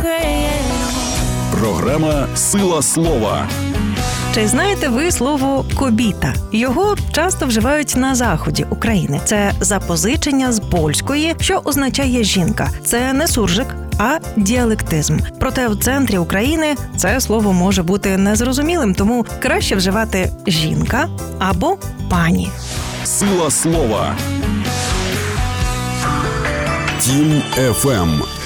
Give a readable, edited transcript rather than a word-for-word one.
Програма «Сила слова». Чи знаєте ви слово «кобіта»? Його часто вживають на заході України. Це запозичення з польської, що означає «жінка». Це не суржик, а діалектизм. Проте в центрі України це слово може бути незрозумілим, тому краще вживати «жінка» або «пані». «Сила слова». Тім FM.